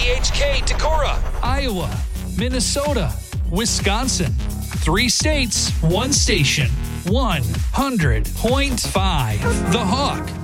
KHK Decorah, Iowa, Minnesota, Wisconsin. 3 states, 1 station, 100.5. The Hawk.